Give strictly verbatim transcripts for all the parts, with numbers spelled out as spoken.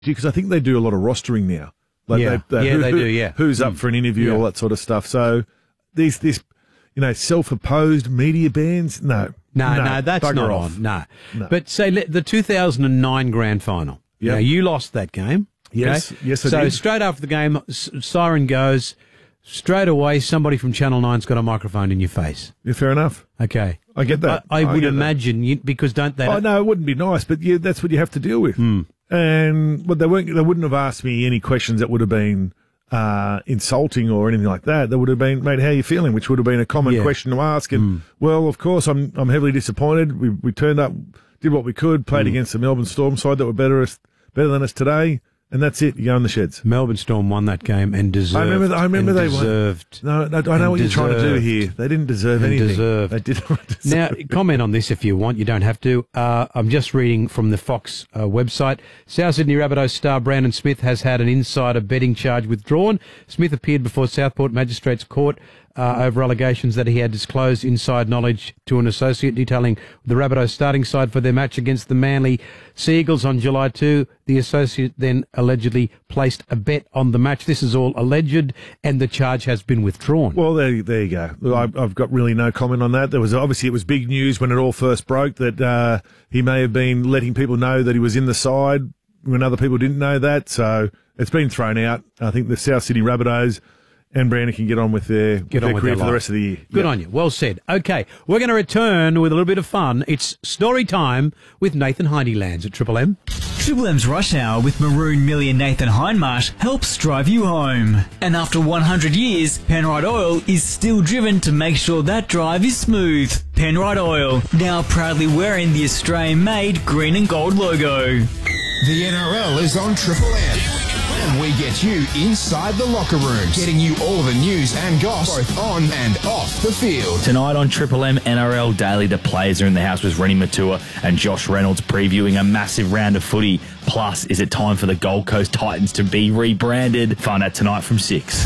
because I think they do a lot of rostering now. Like Yeah. they, they, Yeah, who, they do, yeah. Who's up for an interview, Yeah. all that sort of stuff. So these, this, you know, self-opposed media bans, no. No, no, that's bugger not off. on. No. No. But say le- the two thousand nine grand final. Yep. Now, you lost that game. Yes, okay? yes, I So did. straight after the game, s- siren goes. Straight away, somebody from Channel nine's got a microphone in your face. Yeah, fair enough. Okay. I get that. I, I, I would get that. imagine, you, because don't they... Oh no, it wouldn't be nice, but yeah, that's what you have to deal with. Hmm. And but they weren't. They wouldn't have asked me any questions that would have been uh, insulting or anything like that. They would have been, mate, how are you feeling? Which would have been a common Yeah. question to ask. And Mm. well, of course, I'm I'm heavily disappointed. We we turned up, did what we could, played Mm. against the Melbourne Storm side that were better us, better than us today, and that's it. You go in the sheds. Melbourne Storm won that game and deserved. I remember. I remember and they won. deserved. No, no, I know and what you're trying to do deserved. here. They didn't deserve And anything. deserved. They didn't deserve. Now, comment on this if you want. You don't have to. Uh, I'm just reading from the Fox uh, website. South Sydney Rabbitohs star Brandon Smith has had an insider betting charge withdrawn. Smith appeared before Southport Magistrates Court uh, over allegations that he had disclosed inside knowledge to an associate detailing the Rabbitohs starting side for their match against the Manly Seagulls on July second. The associate then allegedly placed a bet on the match. This is all alleged, and the charge has been withdrawn. Well, there, there you go. Look, I, I've got really no comment on that. There was obviously it was big news when it all first broke that uh, he may have been letting people know that he was in the side when other people didn't know that. So it's been thrown out. I think the South Sydney Rabbitohs and Brandon can get on with their, Get with on their with career their for the life. rest of the year. Good Yeah. on you. Well said. Okay, we're going to return with a little bit of fun. It's story time with Nathan Hineylands at Triple M. Triple M's Rush Hour with Maroon Millie Nathan Hindmarsh helps drive you home. And after one hundred years, Penrite Oil is still driven to make sure that drive is smooth. Penrite Oil, now proudly wearing the Australian-made green and gold logo. The N R L is on Triple M. And we get you inside the locker rooms, getting you all the news and goss, both on and off the field. Tonight on Triple M N R L Daily, the players are in the house with Rennie Matua and Josh Reynolds previewing a massive round of footy. Plus, is it time for the Gold Coast Titans to be rebranded? Find out tonight from six.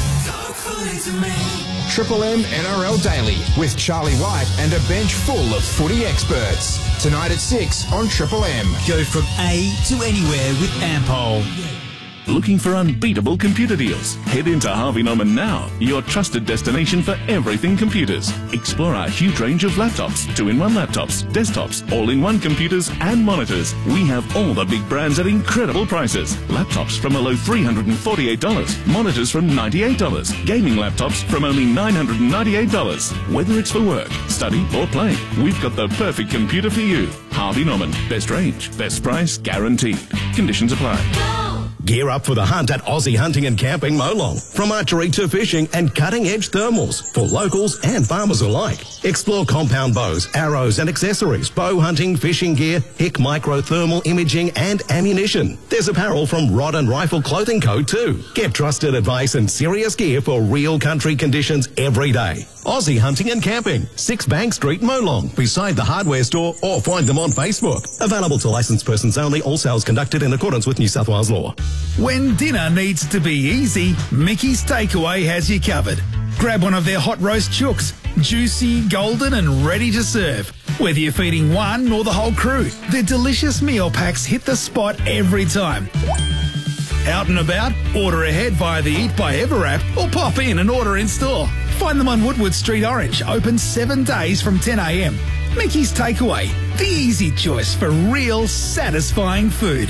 Triple M N R L Daily with Charlie White and a bench full of footy experts. Tonight at six on Triple M. Go from A to anywhere with Ampol. Looking for unbeatable computer deals? Head into Harvey Norman now, your trusted destination for everything computers. Explore our huge range of laptops, two-in-one laptops, desktops, all-in-one computers and monitors. We have all the big brands at incredible prices. Laptops from a low three hundred forty-eight dollars, monitors from ninety-eight dollars, gaming laptops from only nine hundred ninety-eight dollars. Whether it's for work, study or play, we've got the perfect computer for you. Harvey Norman, best range, best price, guaranteed. Conditions apply. Gear up for the hunt at Aussie Hunting and Camping Molong. From archery to fishing and cutting-edge thermals for locals and farmers alike. Explore compound bows, arrows and accessories, bow hunting, fishing gear, Hick micro thermal imaging and ammunition. There's apparel from Rod and Rifle Clothing Co too. Get trusted advice and serious gear for real country conditions every day. Aussie Hunting and Camping, six Bank Street, Molong, beside the hardware store, or find them on Facebook. Available to licensed persons only, all sales conducted in accordance with New South Wales law. When dinner needs to be easy, Mickey's Takeaway has you covered. Grab one of their hot roast chooks, juicy, golden and ready to serve. Whether you're feeding one or the whole crew, their delicious meal packs hit the spot every time. Out and about? Order ahead via the Eat by Ever app or pop in and order in store. Find them on Woodward Street Orange, open seven days from ten a m. Mickey's Takeaway, the easy choice for real satisfying food.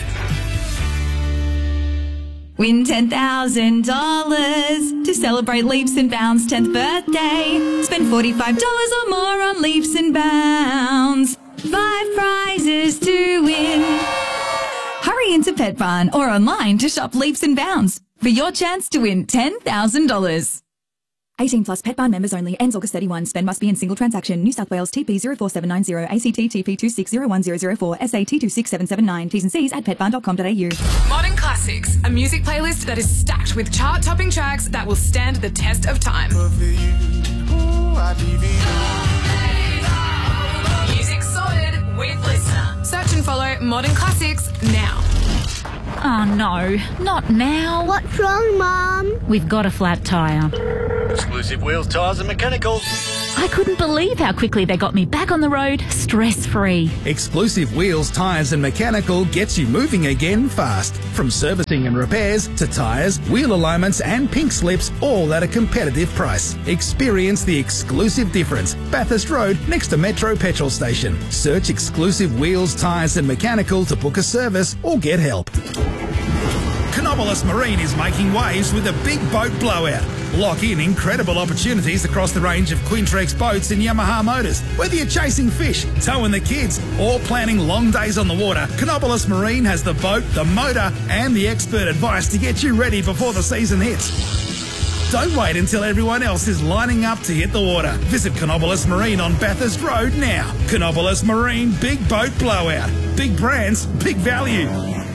Win ten thousand dollars to celebrate Leaps and Bounds' tenth birthday. Spend forty-five dollars or more on Leaps and Bounds. Five prizes to win. Hurry into Pet Barn or online to shop Leaps and Bounds for your chance to win ten thousand dollars. eighteen plus Pet Barn members only. Ends August thirty-first. Spend must be in single transaction. New South Wales T P zero four seven nine zero, A C T T P two six zero one zero zero four, S A T two six seven seven nine. T's and C's at pet barn dot com dot a u. Modern Classics, a music playlist that is stacked with chart-topping tracks that will stand the test of time. Music sorted with listener. Search and follow Modern Classics now. Oh no, not now. What's wrong, Mum? We've got a flat tyre. Exclusive Wheels, Tyres and Mechanicals. I couldn't believe how quickly they got me back on the road, stress-free. Exclusive Wheels, Tyres and Mechanical gets you moving again fast. From servicing and repairs to tyres, wheel alignments and pink slips, all at a competitive price. Experience the exclusive difference. Bathurst Road next to Metro Petrol Station. Search Exclusive Wheels, Tyres and Mechanical to book a service or get help. Canobolas Marine is making waves with a big boat blowout. Lock in incredible opportunities across the range of Quintrex boats and Yamaha motors. Whether you're chasing fish, towing the kids, or planning long days on the water, Canobolas Marine has the boat, the motor, and the expert advice to get you ready before the season hits. Don't wait until everyone else is lining up to hit the water. Visit Canobolas Marine on Bathurst Road now. Canobolas Marine Big Boat Blowout. Big brands, big value.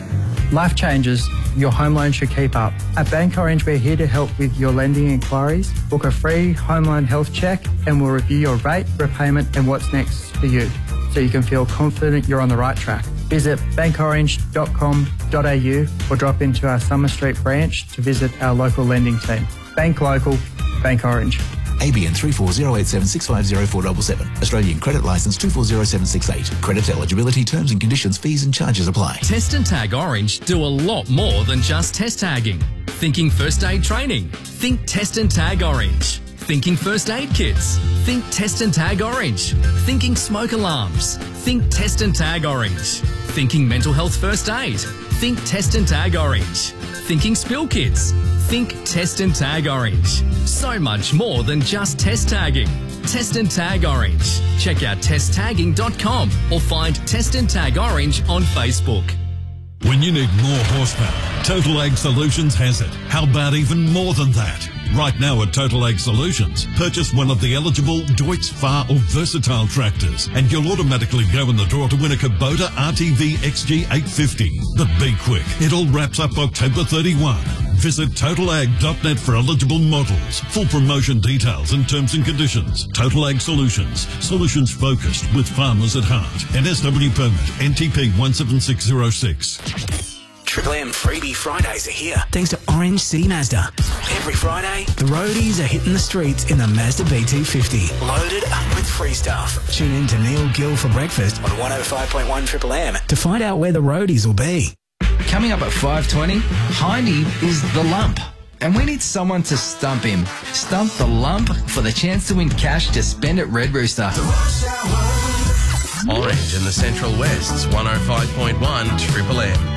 Life changes. Your home loan should keep up. At Bank Orange, we're here to help with your lending inquiries. Book a free home loan health check and we'll review your rate, repayment and what's next for you so you can feel confident you're on the right track. Visit bank orange dot com dot a u or drop into our Summer Street branch to visit our local lending team. Bank Local, Bank Orange. A B N three four zero eight seven six five zero four seven seven. Australian Credit Licence two four zero seven six eight. Credit eligibility, terms and conditions, fees and charges apply. Test and Tag Orange do a lot more than just test tagging. Thinking first aid training? Think Test and Tag Orange. Thinking first aid kits? Think Test and Tag Orange. Thinking smoke alarms? Think Test and Tag Orange. Thinking mental health first aid? Think Test and Tag Orange. Thinking spill kits? Think Test and Tag Orange. So much more than just test tagging. Test and Tag Orange. Check out test tagging dot com or find Test and Tag Orange on Facebook. When you need more horsepower, Total Ag Solutions has it. How about even more than that? Right now at Total Ag Solutions, purchase one of the eligible Deutz, Far or Versatile tractors and you'll automatically go in the draw to win a Kubota R T V X G eight fifty. But be quick, it all wraps up October thirty-first. Visit total ag dot net for eligible models. Full promotion details and terms and conditions. Total Ag Solutions. Solutions focused with farmers at heart. N S W permit N T P one seven six zero six. Triple M Freebie Fridays are here, thanks to Orange City Mazda. Every Friday, the roadies are hitting the streets in the Mazda B two fifty, loaded up with free stuff. Tune in to Neil Gill for breakfast on one oh five point one Triple M to find out where the roadies will be. Coming up at five twenty, Hindy is the lump. And we need someone to stump him. Stump the lump for the chance to win cash to spend at Red Rooster. Orange in the Central West's one oh five point one Triple M.